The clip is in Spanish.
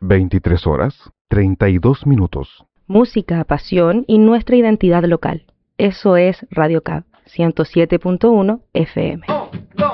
23 horas, 32 minutos. Música, pasión y nuestra identidad local. Eso es Radio Cab 107.1 FM.